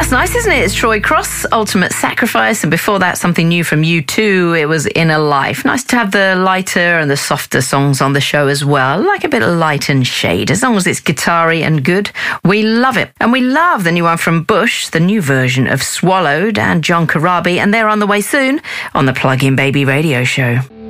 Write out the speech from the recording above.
That's nice, isn't it? It's Troy Cross, Ultimate Sacrifice, and before that, something new from U2. It was Inner Life. Nice to have the lighter and the softer songs on the show as well. I like a bit of light and shade. As long as it's guitar-y and good, we love it. And we love the new one from Bush, the new version of Swallowed, and John Corabi, and they're on the way soon on the Plug-in Baby Radio Show.